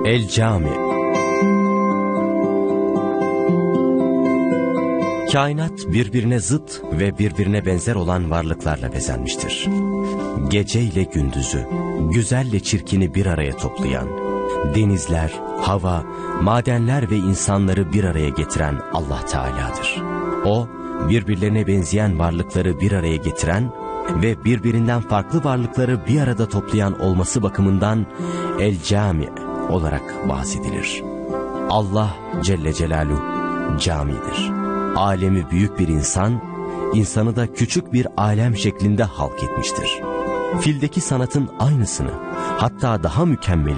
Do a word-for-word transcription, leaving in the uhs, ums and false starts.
El-Cami. Kainat birbirine zıt ve birbirine benzer olan varlıklarla bezenmiştir. Gece ile gündüzü, güzelle çirkini bir araya toplayan, denizler, hava, madenler ve insanları bir araya getiren Allah Teala'dır. O, birbirlerine benzeyen varlıkları bir araya getiren ve birbirinden farklı varlıkları bir arada toplayan olması bakımından El-Cami olarak bahsedilir. Allah Celle Celaluhu camidir. Alemi büyük bir insan, insanı da küçük bir alem şeklinde halk etmiştir. Fildeki sanatın aynısını, hatta daha mükemmel